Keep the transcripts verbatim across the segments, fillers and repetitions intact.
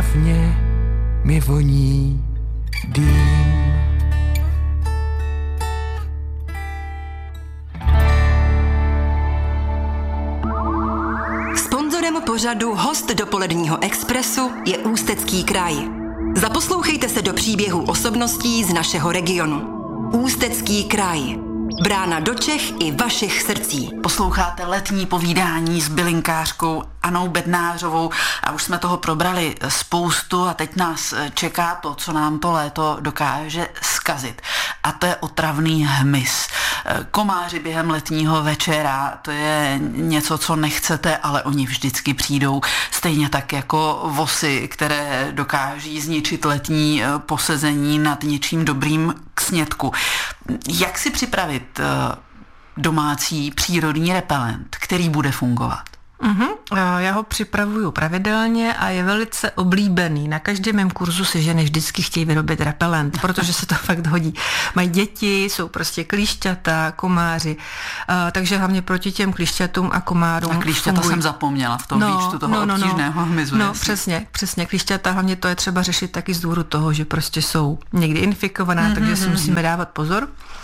hlavně mi voní dým. Sponzorem pořadu Host dopoledního expresu je Ústecký kraj. Zaposlouchejte se do příběhů osobností z našeho regionu. Ústecký kraj. Brána do Čech i vašich srdcí. Posloucháte letní povídání s bylinkářkou Annou Bednářovou a už jsme toho probrali spoustu a teď nás čeká to, co nám to léto dokáže zkazit. A to je otravný hmyz. Komáři během letního večera, to je něco, co nechcete, ale oni vždycky přijdou. Stejně tak jako vosy, které dokáží zničit letní posezení nad něčím dobrým k snědku. Jak si připravit domácí přírodní repelent, který bude fungovat? Uhum, já ho připravuju pravidelně a je velice oblíbený. Na každém mém kurzu si ženy vždycky chtějí vyrobit repelent, protože se to fakt hodí. Mají děti, jsou prostě klíšťata, komáři, takže hlavně proti těm klíšťatům a komárům A klíšťata fungují. jsem zapomněla v tom no, výčtu toho no, no, obtížného hmyzu. No, no přesně, přesně. Klíšťata hlavně to je třeba řešit taky z důvodu toho, že prostě jsou někdy infikovaná, mm-hmm, takže si musíme dávat pozor.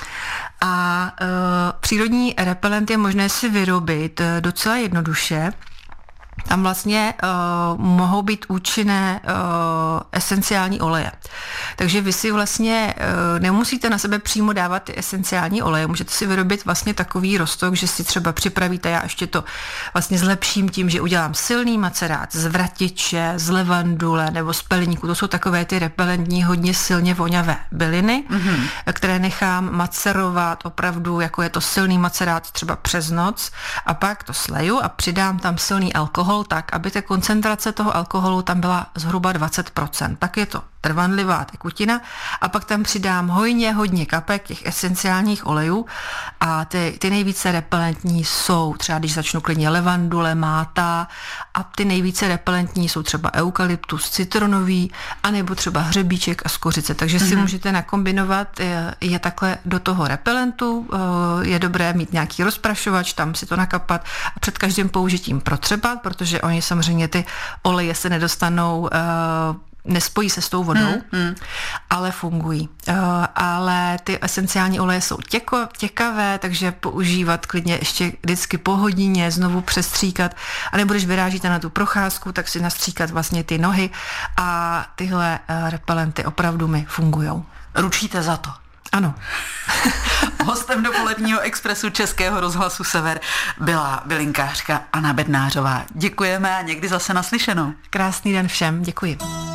A e, přírodní repelent je možné si vyrobit e, docela jednoduše. Tam vlastně uh, mohou být účinné uh, esenciální oleje. Takže vy si vlastně uh, nemusíte na sebe přímo dávat ty esenciální oleje. Můžete si vyrobit vlastně takový roztok, že si třeba připravíte, já ještě to vlastně zlepším tím, že udělám silný macerát z vratiče, z levandule nebo z pelníku. To jsou takové ty repelentní, hodně silně voňavé byliny, mm-hmm. které nechám macerovat opravdu, jako je to silný macerát třeba přes noc a pak to sleju a přidám tam silný alkohol tak, aby ta koncentrace toho alkoholu tam byla zhruba dvacet procent. Tak je to trvanlivá tekutina a pak tam přidám hojně hodně kapek těch esenciálních olejů a ty, ty nejvíce repelentní jsou třeba, když začnu klidně levandule, máta a ty nejvíce repelentní jsou třeba eukalyptus citronový anebo třeba hřebíček a skořice. Takže si mm-hmm. můžete nakombinovat je, je takhle do toho repelentu. Je dobré mít nějaký rozprašovač, tam si to nakapat a před každým použitím protřebat, protože oni samozřejmě ty oleje se nedostanou, nespojí se s tou vodou, hmm, hmm. ale fungují. Uh, ale ty esenciální oleje jsou těko, těkavé, takže používat klidně ještě vždycky po hodině, znovu přestříkat, a nebo když vyrážíte na tu procházku, tak si nastříkat vlastně ty nohy a tyhle uh, repelenty opravdu mi fungujou. Ručíte za to? Ano. Hostem dopoledního expresu Českého rozhlasu Sever byla bylinkářka Anna Bednářová. Děkujeme a někdy zase naslyšenou. Krásný den všem, děkuji.